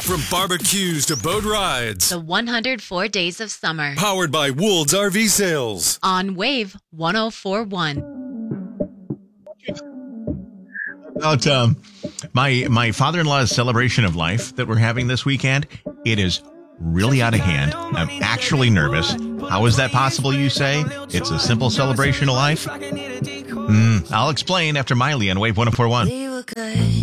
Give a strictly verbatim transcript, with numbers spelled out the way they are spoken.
From barbecues to boat rides. The one hundred four Days of Summer. Powered by Woold's R V Sales. On Wave one oh four point one. About um, my my father-in-law's celebration of life that we're having this weekend, it is really out of hand. I'm actually nervous. How is that possible, you say? It's a simple celebration of life? Mm, I'll explain after Miley on Wave one oh four point one.